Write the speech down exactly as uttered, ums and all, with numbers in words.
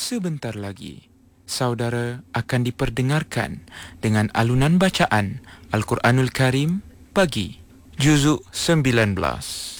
Sebentar lagi, saudara akan diperdengarkan dengan alunan bacaan Al-Quranul Karim pagi, Juzuk sembilan belas.